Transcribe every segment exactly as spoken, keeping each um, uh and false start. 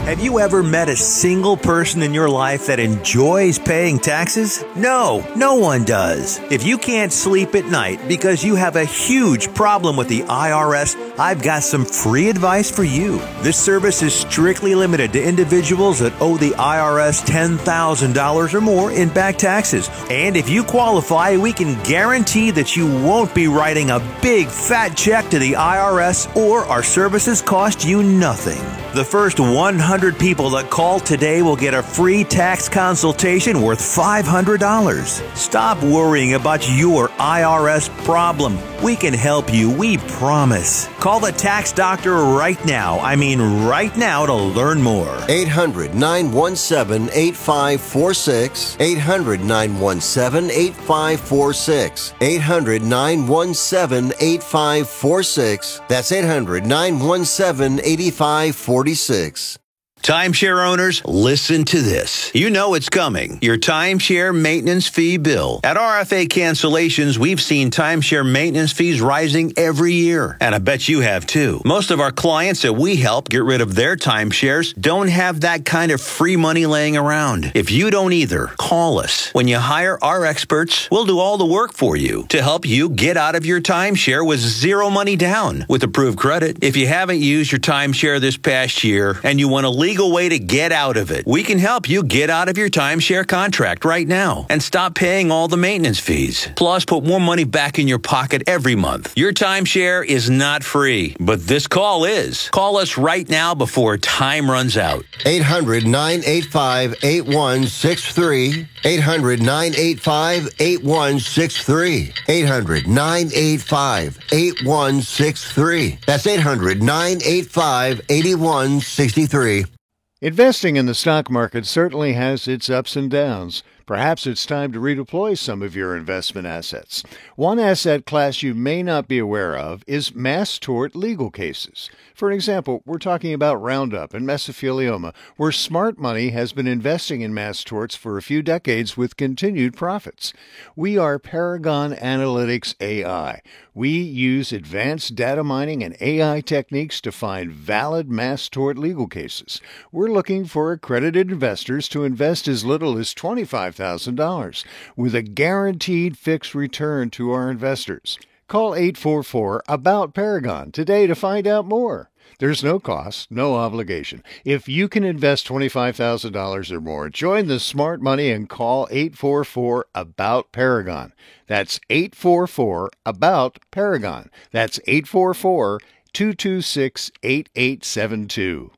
Have you ever met a single person in your life that enjoys paying taxes? No, no one does. If you can't sleep at night because you have a huge problem with the I R S, I've got some free advice for you. This service is strictly limited to individuals that owe the I R S ten thousand dollars or more in back taxes. And if you qualify, we can guarantee that you won't be writing a big fat check to the I R S, or our services cost you nothing. The first one hundred people that call today will get a free tax consultation worth five hundred dollars. Stop worrying about your I R S problem. We can help you, we promise. Call the tax doctor right now. I mean right now to learn more. eight hundred, nine one seven, eight five four six. eight hundred, nine one seven, eight five four six. eight hundred, nine one seven, eight five four six. That's eight hundred, nine one seven, eight five four six. Timeshare owners, listen to this. You know it's coming. Your timeshare maintenance fee bill. At R F A Cancellations, we've seen timeshare maintenance fees rising every year. And I bet you have too. Most of our clients that we help get rid of their timeshares don't have that kind of free money laying around. If you don't either, call us. When you hire our experts, we'll do all the work for you to help you get out of your timeshare with zero money down with approved credit. If you haven't used your timeshare this past year and you want to leave legal way to get out of it, we can help you get out of your timeshare contract right now and stop paying all the maintenance fees. Plus, put more money back in your pocket every month. Your timeshare is not free, but this call is. Call us right now before time runs out. eight hundred, nine eight five, eight one six three. eight hundred, nine eight five, eight one six three. eight hundred, nine eight five, eight one six three. That's eight hundred, nine eight five, eight one six three. Investing in the stock market certainly has its ups and downs. Perhaps it's time to redeploy some of your investment assets. One asset class you may not be aware of is mass tort legal cases. For example, we're talking about Roundup and mesothelioma, where smart money has been investing in mass torts for a few decades with continued profits. We are Paragon Analytics A I. We use advanced data mining and A I techniques to find valid mass tort legal cases. We're looking for accredited investors to invest as little as twenty-five thousand dollars with a guaranteed fixed return to our investors. Call eight four four, ABOUT Paragon today to find out more. There's no cost, no obligation. If you can invest twenty-five thousand dollars or more, join the smart money and call eight four four, ABOUT Paragon. That's eight four four, ABOUT Paragon. That's eight four four, two two six, eight eight seven two.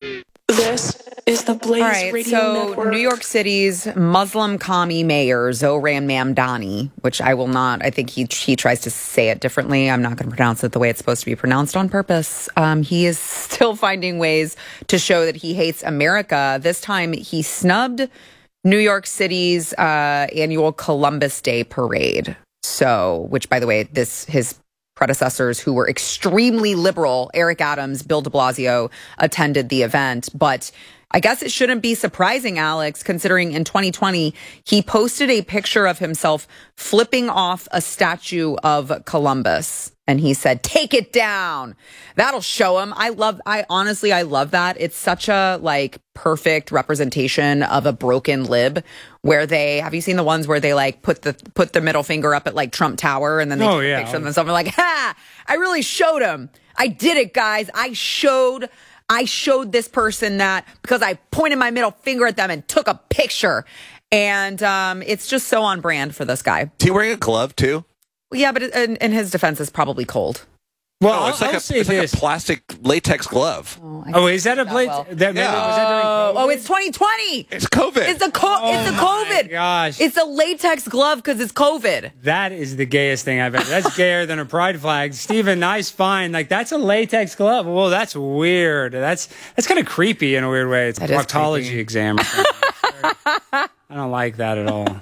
This is the Blaze All right, Radio so Network. New York City's Muslim commie mayor, Zohran Mamdani, which I will not, I think he he tries to say it differently. I'm not going to pronounce it the way it's supposed to be pronounced on purpose. Um, he is still finding ways to show that he hates America. This time he snubbed New York City's uh, annual Columbus Day parade. So, which, by the way, this his predecessors who were extremely liberal, Eric Adams, Bill de Blasio, attended the event. But I guess it shouldn't be surprising, Alex, considering in twenty twenty, he posted a picture of himself flipping off a statue of Columbus. And he said, take it down. That'll show him. I love, I honestly, I love that. It's such a like perfect representation of a broken lib where they, have you seen the ones where they like put the, put the middle finger up at like Trump Tower and then they oh, take yeah. a picture of themselves and like, ha, I really showed him. I did it, guys. I showed, I showed this person that because I pointed my middle finger at them and took a picture. And um, it's just so on brand for this guy. Is he wearing a glove too? Yeah, but in, in his defense, it's probably cold. Well, no, it's I'll, like, I'll a, say it's like this. a plastic latex glove. Oh, Oh, is that a blade? well. That, Yeah. was that during Oh, COVID? oh, it's twenty twenty. It's COVID. It's a co- Oh it's a my COVID. gosh. It's a latex glove because it's COVID. That is the gayest thing I've ever. That's gayer than a pride flag. Steven, nice find. Like, that's a latex glove. Well, that's weird. That's that's kind of creepy in a weird way. It's a That is proctology creepy. exam. Or something. I don't like that at all.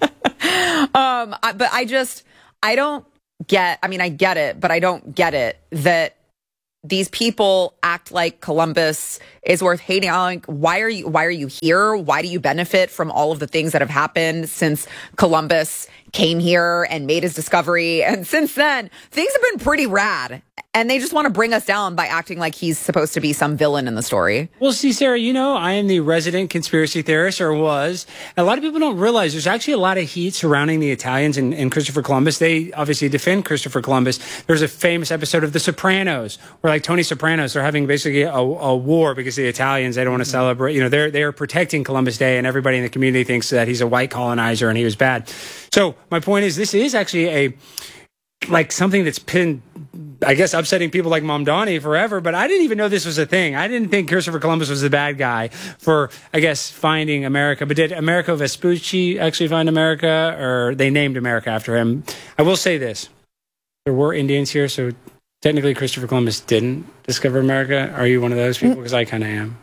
Um, I, but I just I don't get. I mean, I get it, but I don't get it that these people act like Columbus is worth hating. I'm like, why are you, why are you here? Why do you benefit from all of the things that have happened since Columbus came here and made his discovery? And since then, things have been pretty rad. And they just want to bring us down by acting like he's supposed to be some villain in the story. Well, see, Sarah, you know, I am the resident conspiracy theorist, or was. A lot of people don't realize there's actually a lot of heat surrounding the Italians and, and Christopher Columbus. They obviously defend Christopher Columbus. There's a famous episode of The Sopranos where, like, Tony Sopranos, they're having basically a, a war because the Italians, they don't want to celebrate. You know, they're, they're protecting Columbus Day, and everybody in the community thinks that he's a white colonizer and he was bad. So my point is, this is actually a, like, something that's been, I guess, upsetting people like Mamdani forever, but I didn't even know this was a thing. I didn't think Christopher Columbus was the bad guy for, I guess, finding America. But did Americo Vespucci actually find America, or they named America after him? I will say this. There were Indians here, so technically Christopher Columbus didn't discover America. Are you one of those people? Because I kind of am.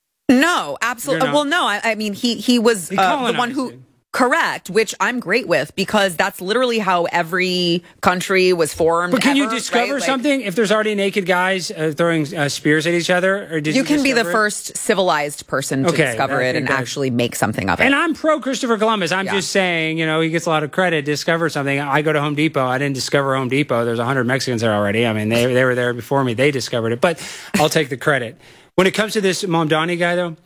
No, absolutely. Well, no, I, I mean, he, he was He uh, the one who... colonized it. Correct, which I'm great with, because that's literally how every country was formed. But can ever, you discover right? Like, something if there's already naked guys uh, throwing uh, spears at each other? Or did you, you can be the discover it? first civilized person to Okay, discover I it think and that- actually make something of it. And I'm pro Christopher Columbus. I'm Yeah. just saying, you know, he gets a lot of credit. Discover something. I go to Home Depot. I didn't discover Home Depot. There's one hundred Mexicans there already. I mean, they they were there before me. They discovered it. But I'll take the credit. When it comes to this Mamdani guy, though,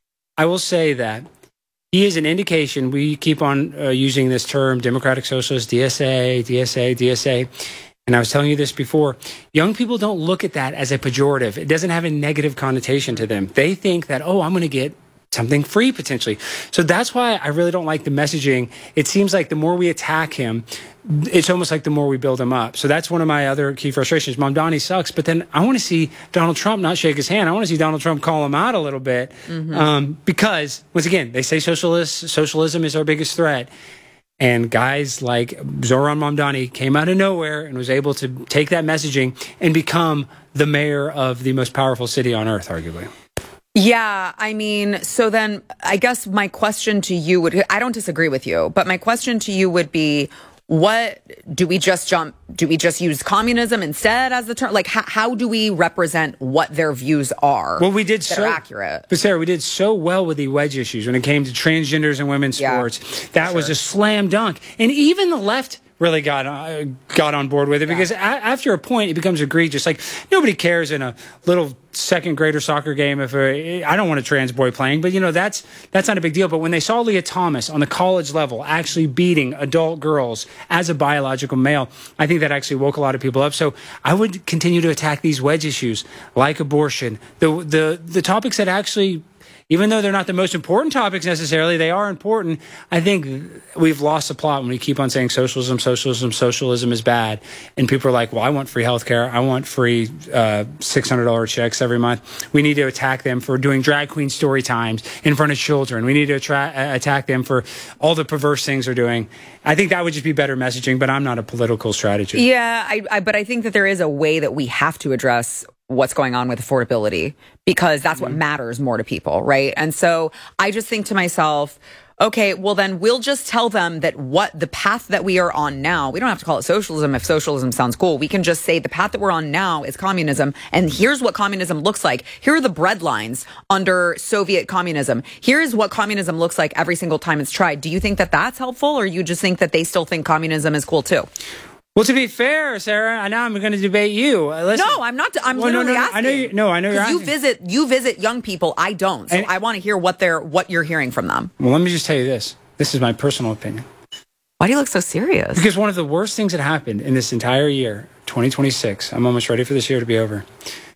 I will say that he is an indication. We keep on uh, using this term, Democratic Socialist, D S A, D S A, D S A. And I was telling you this before. Young people don't look at that as a pejorative. It doesn't have a negative connotation to them. They think that, oh, I'm going to get something free potentially. So that's why I really don't like the messaging. It seems like the more we attack him, it's almost like the more we build him up. So that's one of my other key frustrations. Mamdani sucks, but then I want to see Donald Trump not shake his hand. I want to see Donald Trump call him out a little bit. Mm-hmm. Um, because, once again, they say socialist, socialism is our biggest threat. And guys like Zoran Mamdani came out of nowhere and was able to take that messaging and become the mayor of the most powerful city on earth, arguably. Yeah, I mean, so then I guess my question to you would, I don't disagree with you, but my question to you would be, what do we just jump, do we just use communism instead as the term? Like, how, how do we represent what their views are? Well, we did that so are accurate. But Sarah, we did so well with the wedge issues when it came to transgenders and women's Yeah, sports. That was a slam dunk. And even the left really got uh, got on board with it, because a- after a point it becomes egregious. Like, nobody cares in a little second grader soccer game if a, I don't want a trans boy playing, but you know, that's that's not a big deal. But when they saw Leah Thomas on the college level actually beating adult girls as a biological male, I think that actually woke a lot of people up. So I would continue to attack these wedge issues like abortion, the the the topics that actually, even though they're not the most important topics necessarily, they are important. I think we've lost the plot when we keep on saying socialism, socialism, socialism is bad. And people are like, well, I want free healthcare. I want free uh, six hundred dollars checks every month. We need to attack them for doing drag queen story times in front of children. We need to attra- attack them for all the perverse things they're doing. I think that would just be better messaging, but I'm not a political strategist. Yeah, I, I, but I think that there is a way that we have to address what's going on with affordability, because that's what matters more to people, right? And so I just think to myself, okay, well then we'll just tell them that what the path that we are on now, we don't have to call it socialism if socialism sounds cool. We can just say the path that we're on now is communism, and here's what communism looks like. Here are the breadlines under Soviet communism. Here's what communism looks like every single time it's tried. Do you think that that's helpful, or you just think that they still think communism is cool too? Well, to be fair, Sarah, now I'm going to debate you. Uh, listen. No, I'm not. I'm Well, no, literally no, no, asking. I know you. No, I know you're 'Cause you asking. visit. You visit young people. I don't. So And- I want to hear what they're what you're hearing from them. Well, let me just tell you this. This is my personal opinion. Why do you look so serious? Because one of the worst things that happened in this entire year, twenty twenty-six, I'm almost ready for this year to be over.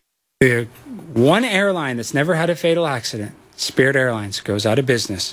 The one airline that's never had a fatal accident, Spirit Airlines, goes out of business.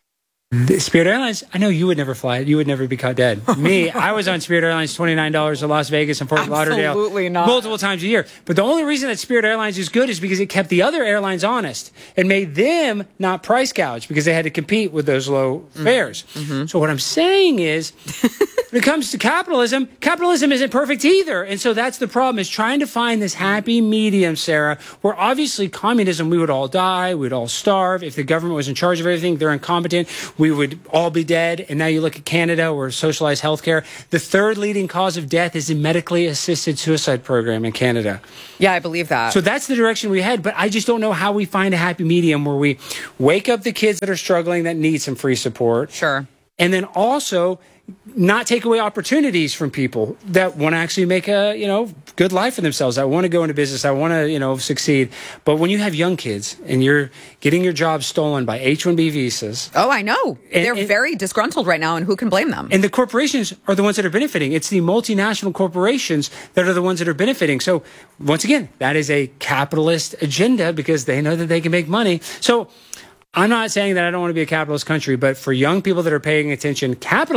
The Spirit Airlines, I know you would never fly it. You would never be caught dead. Me, I was on Spirit Airlines twenty-nine dollars to Las Vegas and Fort Lauderdale. Absolutely not. Multiple times a year. But the only reason that Spirit Airlines is good is because it kept the other airlines honest and made them not price gouge, because they had to compete with those low fares. Mm-hmm. So what I'm saying is, when it comes to capitalism, capitalism isn't perfect either. And so that's the problem, is trying to find this happy medium, Sarah, where obviously communism, we would all die, we'd all starve. If the government was in charge of everything, they're incompetent, we would all be dead. And now you look at Canada, where socialized healthcare, the third leading cause of death is the medically assisted suicide program in Canada. Yeah, I believe that. So that's the direction we head, but I just don't know how we find a happy medium where we wake up the kids that are struggling, that need some free support. Sure. and then also not take away opportunities from people that want to actually make a, you know, good life for themselves, that want to go into business, that want to, you know, succeed. But when you have young kids and you're getting your job stolen by H one B visas. Oh, I know. And, They're and, very disgruntled right now, and who can blame them? And the corporations are the ones that are benefiting. It's the multinational corporations that are the ones that are benefiting. So once again, that is a capitalist agenda because they know that they can make money. So I'm not saying that I don't want to be a capitalist country, but for young people that are paying attention, capital